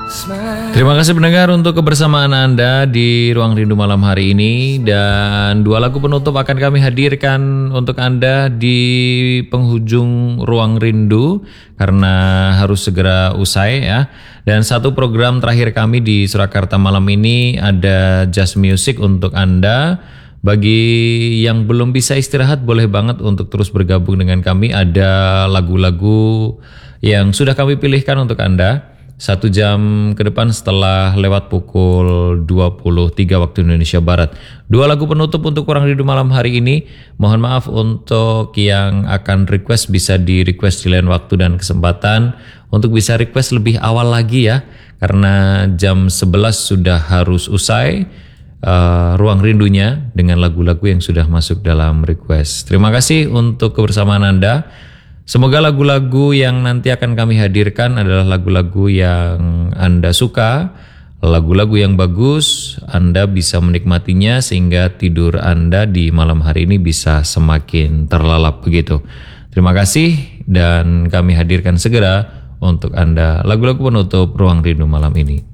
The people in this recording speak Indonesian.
Terima kasih pendengar untuk kebersamaan Anda di Ruang Rindu malam hari ini. Dan 2 lagu penutup akan kami hadirkan untuk Anda di penghujung Ruang Rindu karena harus segera usai ya. Dan 1 program terakhir kami di Surakarta malam ini ada Just Music untuk Anda. Bagi yang belum bisa istirahat boleh banget untuk terus bergabung dengan kami. Ada lagu-lagu yang sudah kami pilihkan untuk Anda 1 jam ke depan setelah lewat pukul 23 waktu Indonesia Barat. 2 lagu penutup untuk Ruang Rindu malam hari ini. Mohon maaf untuk yang akan request, bisa di request di lain waktu dan kesempatan. Untuk bisa request lebih awal lagi ya, karena jam 11 sudah harus usai Ruang Rindunya dengan lagu-lagu yang sudah masuk dalam request. Terima kasih untuk kebersamaan Anda. Semoga lagu-lagu yang nanti akan kami hadirkan adalah lagu-lagu yang Anda suka, lagu-lagu yang bagus, Anda bisa menikmatinya sehingga tidur Anda di malam hari ini bisa semakin terlalap begitu. Terima kasih dan kami hadirkan segera untuk Anda lagu-lagu penutup Ruang Rindu malam ini.